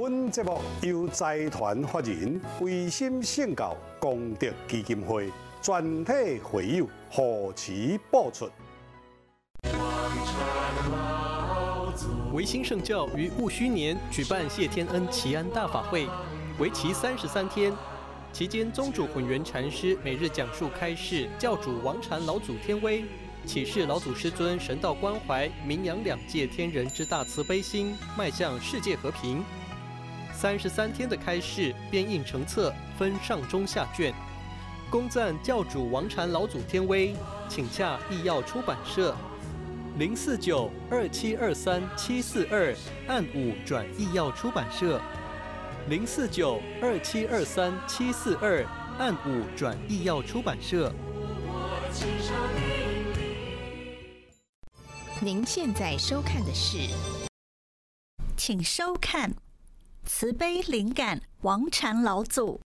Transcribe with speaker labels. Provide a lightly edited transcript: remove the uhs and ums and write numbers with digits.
Speaker 1: 本节目由财团法人维心圣教功德基金会全体会友护持播出。
Speaker 2: 维新圣教于戊戌年举办谢天恩祈安大法会，为期33天。期间，宗主混元禅师每日讲述开示教主王禅老祖天威，启示老祖师尊神道关怀，名扬两界天人之大慈悲心，迈向世界和平。33天的开示编印成册，分上中下卷，恭赞教主王禅老祖天威，请洽义耀出版社049-2723-742按5转义耀出版社049-2723-742按5转义耀出版社。
Speaker 3: 您现在收看的是，
Speaker 4: 请收看慈悲灵感王禅老祖。